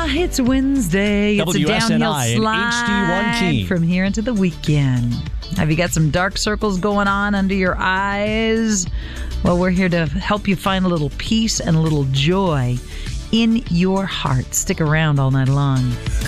It's Wednesday. It's a downhill WSNI and slide HD1 Keene. from here into the weekend. Have you got some dark circles going on under your eyes? Well, we're here to help you find a little peace and a little joy in your heart. Stick around all night long.